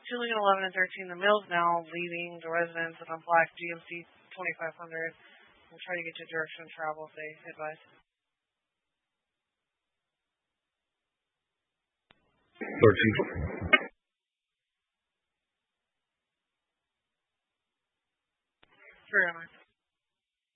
Lincoln 11 and 13, the mail's now leaving the residence and on Black GMC 2500. We'll try to get you direction of travel if they advise. 13. Very much.